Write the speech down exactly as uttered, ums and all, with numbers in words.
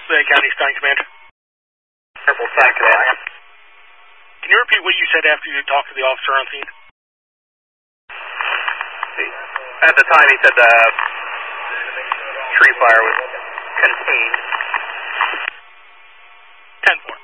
Lake County Stein Command. Purple Stein Command. Can you repeat what you said after you talked to the officer on scene? At the time, he said the tree fire was contained. ten four.